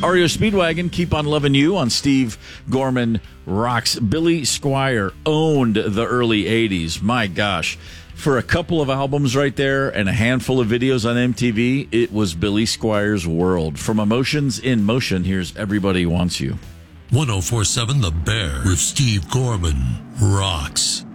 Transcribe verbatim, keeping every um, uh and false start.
R E O Speedwagon, Keep on Loving You on Steve Gorman Rocks. Billy Squier owned the early eighties. My gosh. For a couple of albums right there and a handful of videos on M T V, it was Billy Squier's world. From Emotions in Motion, here's Everybody Wants You. one oh four point seven The Bear with Steve Gorman Rocks.